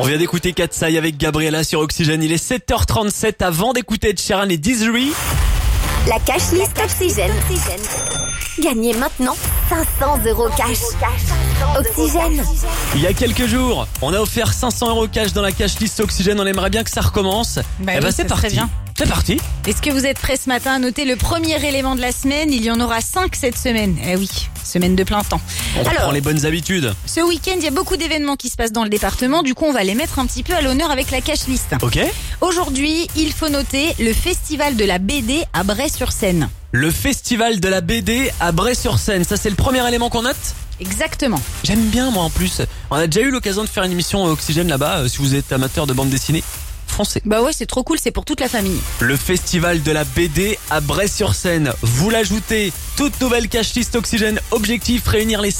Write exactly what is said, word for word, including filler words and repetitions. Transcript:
On vient d'écouter Katsai avec Gabriella sur Oxygène. Il est sept heures trente-sept avant d'écouter Ed Sheeran et Desiree. La cash list Oxygène. Gagnez maintenant cinq cents euros cash. Oxygène. Il y a quelques jours, on a offert cinq cents euros cash dans la cash list Oxygène. On aimerait bien que ça recommence. Bah eh oui, ben, ça c'est serait parti. bien. C'est parti. Est-ce que vous êtes prêts ce matin à noter le premier élément de la semaine? Il y en aura cinq cette semaine. Eh oui, semaine de plein temps. On Alors, reprend les bonnes habitudes. ce week-end, il y a beaucoup d'événements qui se passent dans le département. Du coup, on va les mettre un petit peu à l'honneur avec la cash list. Ok. Aujourd'hui, il faut noter le festival de la B D à Bray-sur-Seine. Le festival de la B D à Bray-sur-Seine. Ça, c'est le premier élément qu'on note. Exactement. J'aime bien, moi, en plus. On a déjà eu l'occasion de faire une émission Oxygène là-bas. Euh, si vous êtes amateur de bande dessinée, foncez. Bah ouais, c'est trop cool, c'est pour toute la famille. Le festival de la B D à Bray-sur-Seine. Vous l'ajoutez. Toute nouvelle cash list Oxygène. Objectif, réunir les